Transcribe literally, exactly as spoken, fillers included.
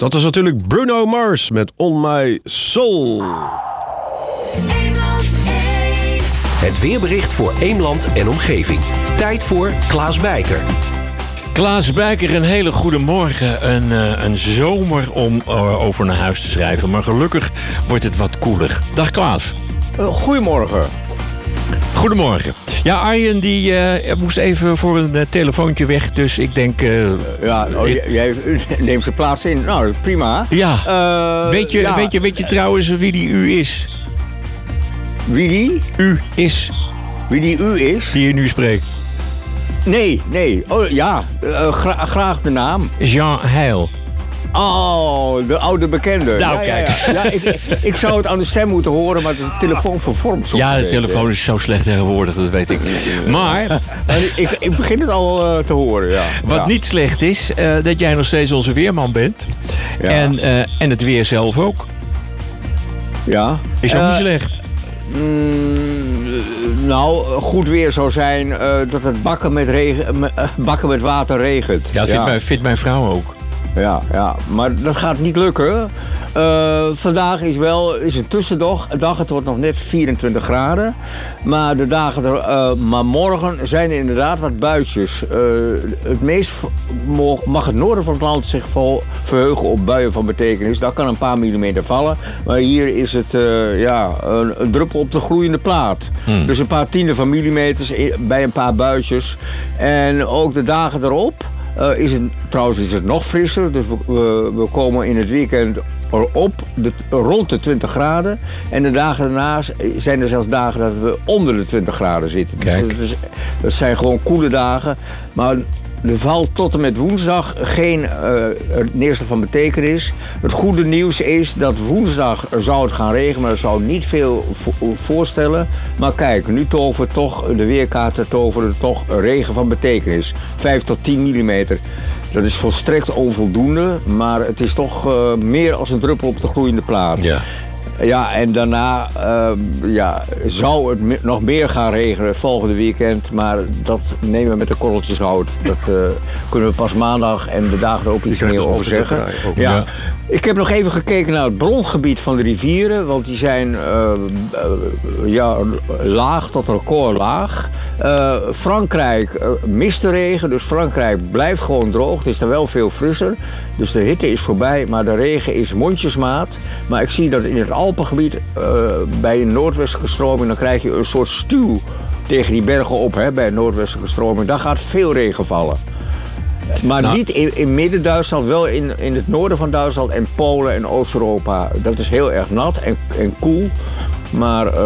Dat is natuurlijk Bruno Mars met On My Soul. Het weerbericht voor Eemland en omgeving. Tijd voor Klaas Bijker. Klaas Bijker, een hele goede morgen. Een, uh, een zomer om uh, over naar huis te schrijven. Maar gelukkig wordt het wat koeler. Dag Klaas. Uh, goedemorgen. Goedemorgen. Ja, Arjen die uh, moest even voor een uh, telefoontje weg. Dus ik denk... Uh, ja, oh, ik... jij neemt zijn plaats in. Nou, prima. Ja. Uh, weet, je, ja. weet, je, weet je trouwens wie die u is? Wie die? U is. Wie die u is? Die je nu spreekt. Nee, nee. Oh, ja, uh, gra- graag de naam. Jean Heil. Oh, de oude bekende. Nou, ja, kijk. Ja, ja. ja ik, ik zou het aan de stem moeten horen, maar de telefoon vervormt soms. Ja, de telefoon is zo slecht tegenwoordig, dat weet ik. Maar... ik, ik begin het al uh, te horen, ja. Wat ja. niet slecht is, uh, dat jij nog steeds onze weerman bent. Ja. En, uh, en het weer zelf ook. Ja. Is ook uh, niet slecht. Mm, nou, goed weer zou zijn uh, dat het bakken met, regen, uh, bakken met water regent. Ja, dat vindt, ja. Mijn, vindt mijn vrouw ook. Ja, ja, maar dat gaat niet lukken. Uh, vandaag is wel is een tussendag. Dag, het wordt nog net vierentwintig graden. Maar de dagen er, uh, maar morgen zijn er inderdaad wat buitjes. Uh, het meest mag het noorden van het land zich vol verheugen op buien van betekenis. Daar kan een paar millimeter vallen. Maar hier is het uh, ja, een, een druppel op de gloeiende plaat. Hmm. Dus een paar tienden van millimeters bij een paar buitjes. En ook de dagen erop. Uh, is het, trouwens is het nog frisser, dus we, we, we komen in het weekend op de, rond de twintig graden. En de dagen daarna zijn er zelfs dagen dat we onder de twintig graden zitten. Kijk. Dus, dat zijn gewoon koele dagen. Maar er valt tot en met woensdag geen uh, neerslag van betekenis. Het goede nieuws is dat woensdag zou het gaan regenen, maar dat zou niet veel vo- voorstellen. Maar kijk, nu toveren toch de weerkaarten toveren toch regen van betekenis. vijf tot tien millimeter. Dat is volstrekt onvoldoende, maar het is toch uh, meer als een druppel op de gloeiende plaat. Ja. Ja, en daarna uh, ja, zou het me- nog meer gaan regenen het volgende weekend. Maar dat nemen we met de korreltjes hout. Dat uh, kunnen we pas maandag en de dagen erop iets meer over zeggen. Ook, ja. ja. Ik heb nog even gekeken naar het brongebied van de rivieren. Want die zijn uh, uh, ja, laag tot recordlaag. Uh, Frankrijk uh, mist de regen, dus Frankrijk blijft gewoon droog. Het is er wel veel frisser. Dus de hitte is voorbij, maar de regen is mondjesmaat. Maar ik zie dat in het Alpengebied, uh, bij een noordwestelijke stroming, dan krijg je een soort stuw tegen die bergen op, hè, bij een noordwestelijke stroming. Daar gaat veel regen vallen. Maar nou. niet in, in midden-Duitsland, wel in, in het noorden van Duitsland en Polen en Oost-Europa. Dat is heel erg nat en, en koel. Maar... Uh,